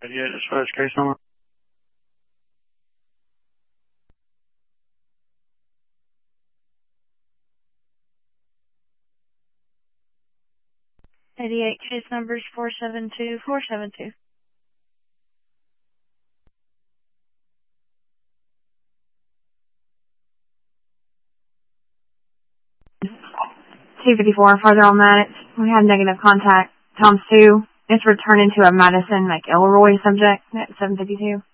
Yeah, dispatch case number. Case numbers 472-472. T54, further on that, we have negative contact. Tom Sioux, it's returning to a Madison McElroy subject at 752.